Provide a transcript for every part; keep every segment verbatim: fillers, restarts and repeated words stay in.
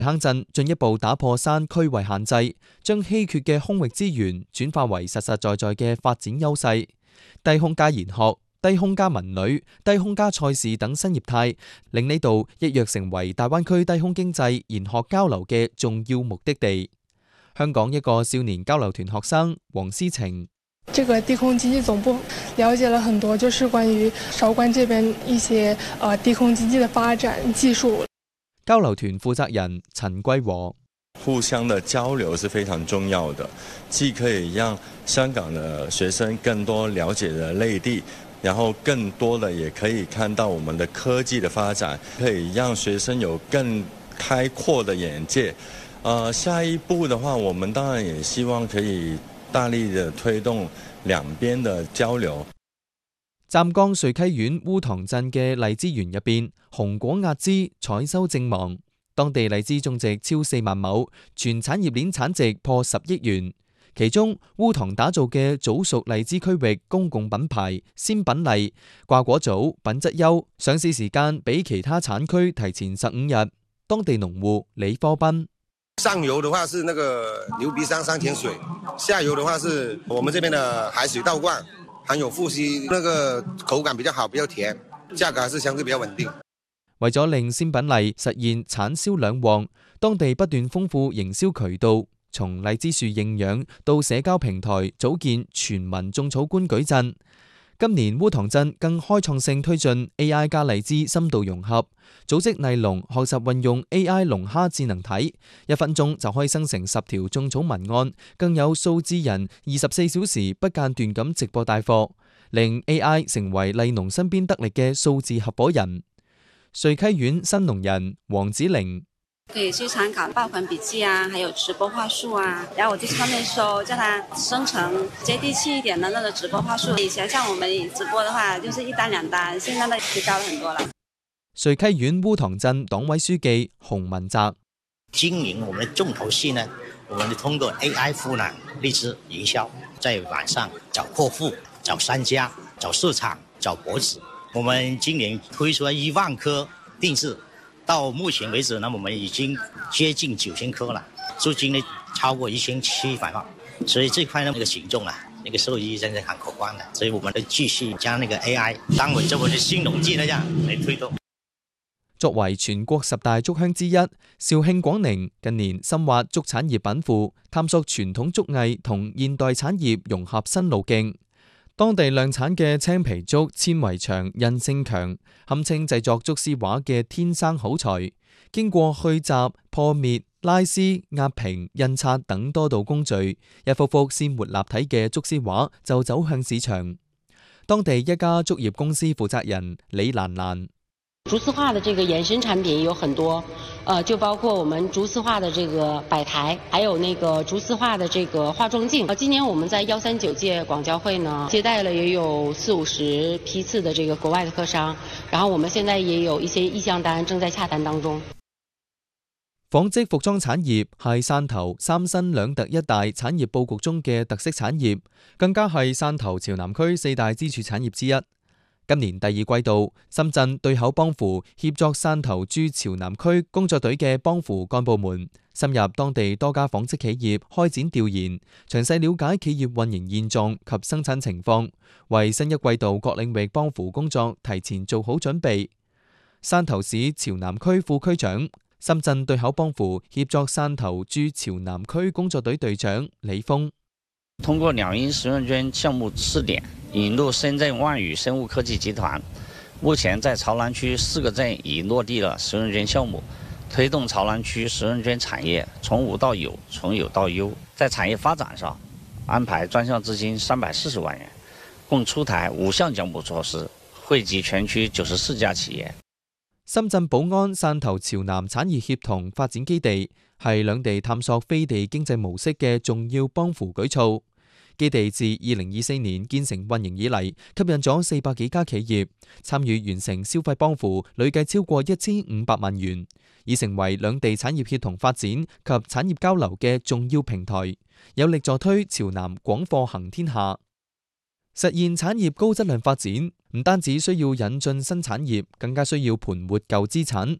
坑鎮進一步打破山區位限制，將稀缺嘅空域資源轉化為實實在在嘅發展優勢。低空加研學、低空加文旅、低空加賽事等新業態，令呢度一躍成為大灣區低空經濟研學交流嘅重要目的地。香港一個少年交流團學生黃思晴， 這個低空經濟總部了解了很多，就是關於韶關這邊一些呃低空經濟的發展技術。 交流團負責人陳桂和， 互相的交流是非常重要的，既可以讓香港的學生更多了解的內地，然後更多的也可以看到我們的科技的發展，可以讓學生有更開闊的眼界。呃，下一步的話，我們當然也希望可以大力的推動兩邊的交流。 湛江瑞溪縣烏塘鎮嘅荔枝園入邊，紅果壓枝，採收正忙。當地荔枝種植超四萬畝，全產業鏈產值破十億元。其中烏塘打造嘅早熟荔枝區域公共品牌鮮品荔，掛果早，品質優，上市時間比其他產區提前十五日。當地農戶李科斌， 上游的話是那個牛鼻山山泉水，下游的話是我們這邊的海水倒灌，含有富硒，那個口感比較好，比較甜，價格還是相對比較穩定。 為咗令鮮品荔實現產銷兩旺，當地不斷豐富營銷渠道，從荔枝樹認養到社交平台組建全民種草觀舉陣。今年烏塘鎮更開創性推進 A I 加荔枝深度融合，組織荔農學習運用 A I 龍蝦智能體，一分鐘就可以生成十條種草文案，更有數字人二十四小時不間斷咁直播帶貨，令 A I 成為荔農身邊得力嘅數字合夥人。瑞溪縣新農人黃子玲， 可以去參考爆款筆記啊，還有直播話術啊，然後我就去上面搜，叫它生成接地氣一點的那個直播話術。以前像我們直播的話，就是一單兩單，現在呢提高了很多了。 瑞溪縣烏塘鎮黨委書記洪文澤， 經營我們的重頭戲呢，我們通過 A I 賦能荔枝營銷，在網上找客戶、找商家、找市場、找博主。我們今年推出了一萬顆定製，到目前為止呢，我們已經接近九千顆了，租金呢超過一千七百萬，所以這塊呢那個行動啊，那個收益真係很可觀的，所以我們都繼續將那個 A I 當為這個新農技那樣嚟推動。 作為全國十大竹鄉之一，肇慶廣寧近年深挖竹產業稟賦，探索傳統竹藝同現代產業融合新路徑。當地量產嘅青皮竹纖維長、韌性強，堪稱製作竹絲畫嘅天生好材。經過去雜、破滅、拉絲、壓平、印刷等多道工序，一幅幅鮮活立體嘅竹絲畫就走向市場。當地一家竹業公司負責人李蘭蘭， 竹絲畫的這個衍生產品有很多，呃，就包括我們竹絲畫的這個擺台，還有那個竹絲畫的這個化妝鏡。今年我們在幺三九屆廣交會呢，接待了也有四五十批次的這個國外的客商，然後我們現在也有一些意向單正在洽談當中。 紡織服裝產業係汕頭三新兩特一帶產業佈局中嘅特色產業，更加係汕頭潮南區四大支柱產業之一。今年第二季度，深圳對口幫扶協助汕頭駐潮南區工作隊嘅幫扶幹部們深入當地多家紡織企業開展調研，詳細了解企業運營現狀及生產情況，為新一季度各領域幫扶工作提前做好準備。汕頭市潮南區副區長、深圳對口幫扶協助汕頭駐潮南區工作隊隊長李峰， 通過兩億十潤捐項目試點，引入深圳萬宇生物科技集團，目前在潮南區四個鎮已落地了十潤捐項目，推動潮南區十潤捐產業從無到有，從有到優。在產業發展上，安排專項資金三百四十萬元，共出台五項獎補措施，惠及全區九十四家企業。 深圳寶安汕頭潮南產業協同發展基地係兩地探索飛地經濟模式嘅重要幫扶舉措。基地自二零二四年建成運營以嚟，吸引咗四百幾家企業參與完成消費幫扶，累計超過一千五百萬元，已成為兩地產業協同發展及產業交流嘅重要平台，有力助推潮南廣貨行天下。實現產業高質量發展，唔單止需要引進新產業，更加需要盤活舊資產。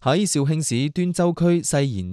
喺肇慶市端州區誓言